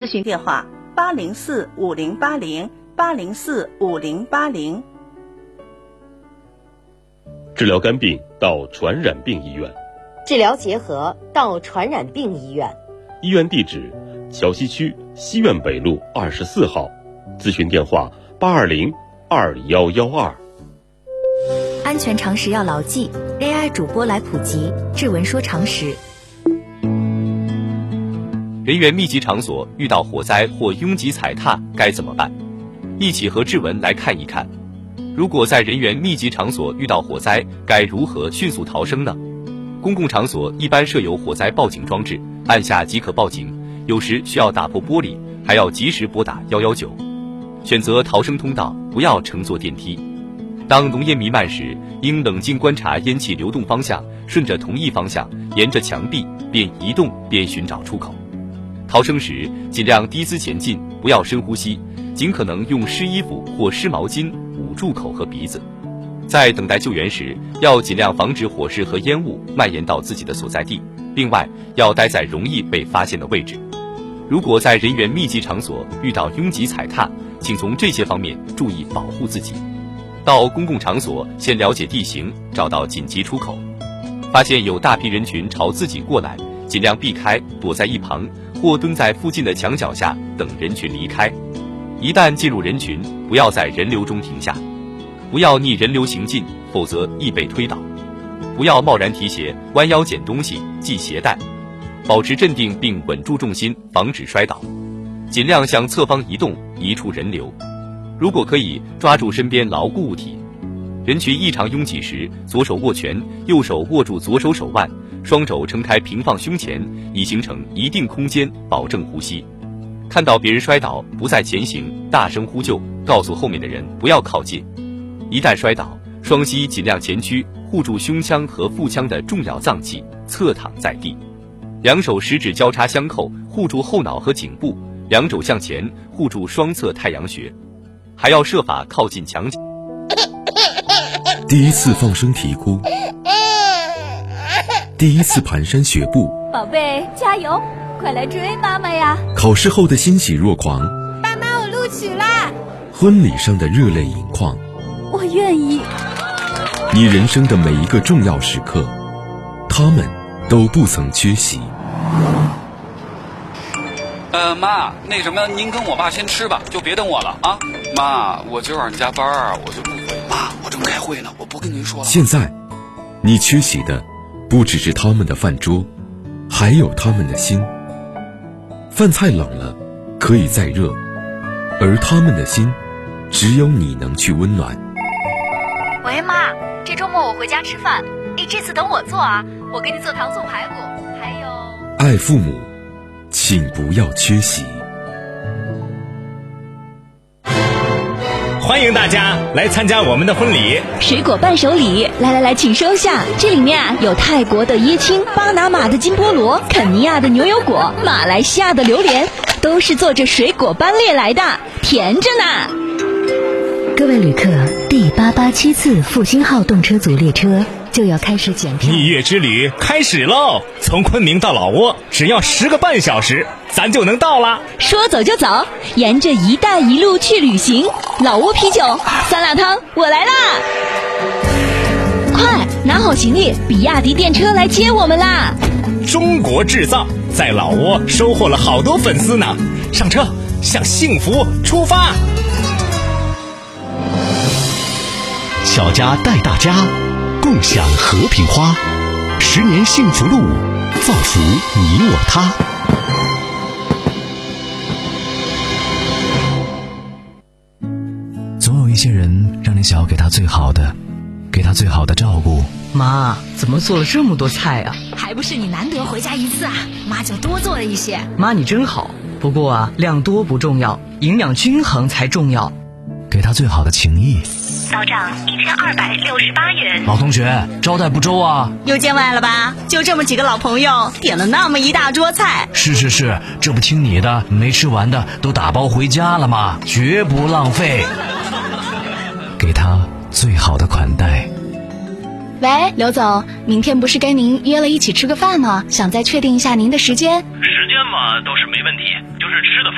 询电话804-5080，804-5080。 治疗肝病到传染病医院， 治疗结核到传染病医院。 医院地址：桥西区西苑北路24号，咨询电话820-2112。 安全常识要牢记， AI 主播来普及，志文说常识。 人员密集场所遇到火灾或拥挤踩踏该怎么办？一起和志文来看一看。如果在人员密集场所遇到火灾，该如何迅速逃生呢？公共场所一般设有火灾报警装置，按下即可报警，有时需要打破玻璃，还要及时拨打119。选择逃生通道，不要乘坐电梯。当浓烟弥漫时，应冷静观察烟气流动方向，顺着同一方向，沿着墙壁边移动边寻找出口。逃生时尽量低姿前进，不要深呼吸，尽可能用湿衣服或湿毛巾捂住口和鼻子。在等待救援时，要尽量防止火势和烟雾蔓延到自己的所在地，另外要待在容易被发现的位置。如果在人员密集场所遇到拥挤踩踏，请从这些方面注意保护自己。到公共场所先了解地形，找到紧急出口。发现有大批人群朝自己过来，尽量避开，躲在一旁或蹲在附近的墙角下等人群离开。一旦进入人群，不要在人流中停下，不要逆人流行进，否则易被推倒。不要贸然提鞋，弯腰捡东西，系鞋带。保持镇定并稳住重心，防止摔倒。尽量向侧方移动，移出人流。如果可以，抓住身边牢固物体。人群异常拥挤时，左手握拳，右手握住左手手腕，双手撑开平放胸前，以形成一定空间，保证呼吸。看到别人摔倒，不再前行，大声呼救，告诉后面的人不要靠近。一旦摔倒，双膝尽量前屈，护住胸腔和腹腔的重要脏器，侧躺在地。两手食指交叉相扣，护住后脑和颈部，两肘向前，护住双侧太阳穴。还要设法靠近墙角。 第一次放声啼哭，第一次蹒跚学步， 宝贝加油，快来追妈妈呀！ 考试后的欣喜若狂， 爸妈我录取啦！ 婚礼上的热泪盈眶， 我愿意。 你人生的每一个重要时刻，他们都不曾缺席。 妈，那什么，您跟我爸先吃吧，就别等我了啊。妈，我今晚上加班啊，我就不回。妈，我正开会呢，我不跟您说了。 现在，你缺席的不只是他们的饭桌，还有他们的心。饭菜冷了，可以再热，而他们的心，只有你能去温暖。 喂妈，这周末我回家吃饭，你这次等我做啊，我给你做糖醋排骨，还有…… 爱父母，请不要缺席。 欢迎大家来参加我们的婚礼， 水果伴手礼，来，请收下。这里面啊有泰国的椰青、巴拿马的金菠萝、肯尼亚的牛油果、马来西亚的榴莲，都是坐着水果班列来的，甜着呢。 各位旅客，第887次复兴号动车组列车就要开始检票。 蜜月之旅开始喽！从昆明到老挝只要10个半小时，咱就能到了。 说走就走，沿着一带一路去旅行。老挝啤酒、酸辣汤，我来啦！快拿好行李，比亚迪电车来接我们啦！ 中国制造在老挝收获了好多粉丝呢。上车，向幸福出发！ 小家带大家，共享和平花，10年幸福路，造福你我他。 总有一些人让你想要给他最好的，给他最好的照顾。 妈，怎么做了这么多菜啊？ 还不是你难得回家一次啊，妈就多做了一些。 妈你真好，不过啊，量多不重要，营养均衡才重要。 给他最好的情谊。 到账1268元。 老同学，招待不周啊！ 又见外了吧？就这么几个老朋友，点了那么一大桌菜。 是，这不听你的，没吃完的都打包回家了吗？绝不浪费。给他最好的款待。 喂，刘总，明天不是跟您约了一起吃个饭吗？想再确定一下您的时间。 时间嘛，倒是没问题，就是吃的